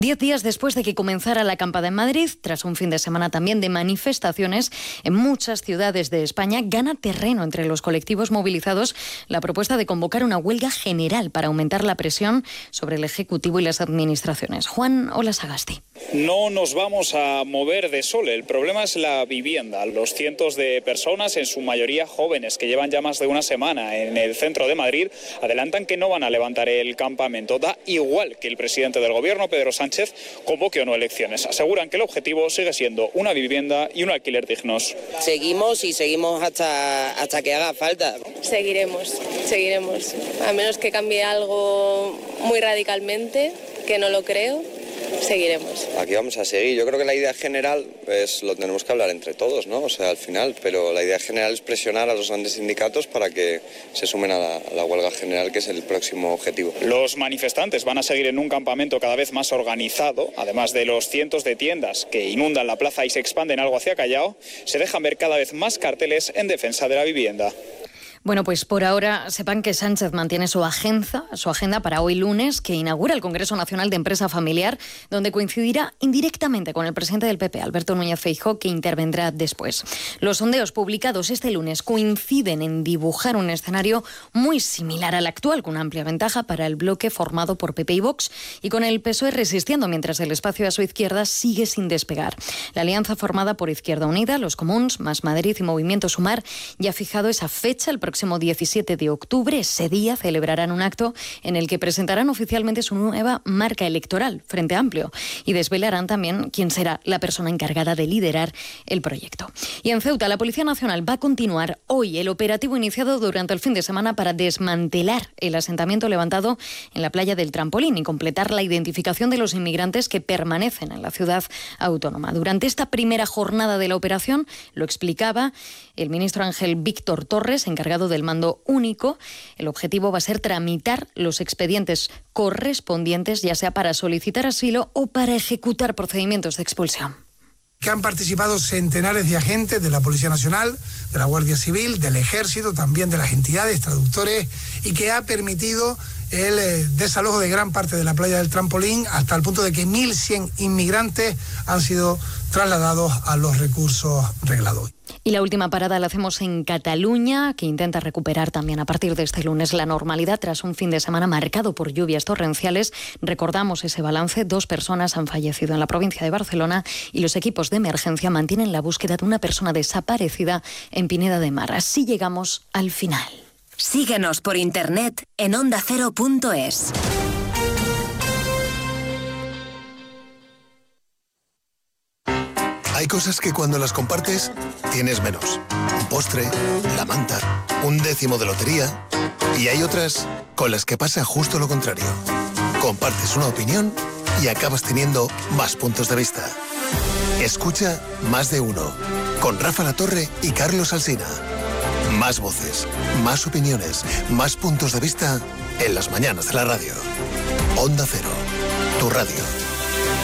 10 días después de que comenzara la acampada en Madrid, tras un fin de semana también de manifestaciones en muchas ciudades de España, gana terreno entre los colectivos movilizados la propuesta de convocar una huelga general para aumentar la presión sobre el Ejecutivo y las administraciones. Juan Olasagasti. No nos vamos a mover de Sole. El problema es la vivienda. Los cientos de personas, en su mayoría jóvenes, que llevan ya más de una semana en el centro de Madrid, adelantan que no van a levantar el campamento. Da igual que el presidente del gobierno, Pedro Sánchez, convoque o no elecciones. Aseguran que el objetivo sigue siendo una vivienda y un alquiler dignos. Seguimos hasta que haga falta. Seguiremos. A menos que cambie algo muy radicalmente, que no lo creo. Seguiremos. Aquí vamos a seguir. Yo creo que la idea general lo tenemos que hablar entre todos, ¿no? O sea, al final, pero la idea general es presionar a los grandes sindicatos para que se sumen a la huelga general, que es el próximo objetivo. Los manifestantes van a seguir en un campamento cada vez más organizado, además de los cientos de tiendas que inundan la plaza y se expanden algo hacia Callao, se dejan ver cada vez más carteles en defensa de la vivienda. Bueno, pues por ahora sepan que Sánchez mantiene su agenda para hoy lunes, que inaugura el Congreso Nacional de Empresa Familiar, donde coincidirá indirectamente con el presidente del PP, Alberto Núñez Feijóo, que intervendrá después. Los sondeos publicados este lunes coinciden en dibujar un escenario muy similar al actual, con una amplia ventaja para el bloque formado por PP y Vox, y con el PSOE resistiendo mientras el espacio a su izquierda sigue sin despegar. La alianza formada por Izquierda Unida, Los Comuns, Más Madrid y Movimiento Sumar ya ha fijado esa fecha, el próximo 17 de octubre. Ese día celebrarán un acto en el que presentarán oficialmente su nueva marca electoral, Frente Amplio, y desvelarán también quién será la persona encargada de liderar el proyecto. Y en Ceuta, la Policía Nacional va a continuar hoy el operativo iniciado durante el fin de semana para desmantelar el asentamiento levantado en la playa del Trampolín y completar la identificación de los inmigrantes que permanecen en la ciudad autónoma. Durante esta primera jornada de la operación, lo explicaba el ministro Ángel Víctor Torres, encargado del mando único, el objetivo va a ser tramitar los expedientes correspondientes, ya sea para solicitar asilo o para ejecutar procedimientos de expulsión. Que han participado centenares de agentes de la Policía Nacional, de la Guardia Civil, del Ejército, también de las entidades, traductores, y que ha permitido el desalojo de gran parte de la playa del Trampolín, hasta el punto de que 1.100 inmigrantes han sido trasladados a los recursos reglados. Y la última parada la hacemos en Cataluña, que intenta recuperar también a partir de este lunes la normalidad tras un fin de semana marcado por lluvias torrenciales. Recordamos ese balance: 2 personas han fallecido en la provincia de Barcelona y los equipos de emergencia mantienen la búsqueda de una persona desaparecida en Pineda de Mar. Así llegamos al final. Síguenos por internet en ondacero.es. Hay cosas que cuando las compartes tienes menos. Un postre, la manta, un décimo de lotería. Y hay otras con las que pasa justo lo contrario. Compartes una opinión y acabas teniendo más puntos de vista. Escucha Más de Uno, con Rafa Latorre y Carlos Alsina. Más voces, más opiniones, más puntos de vista en las mañanas de la radio. Onda Cero, tu radio.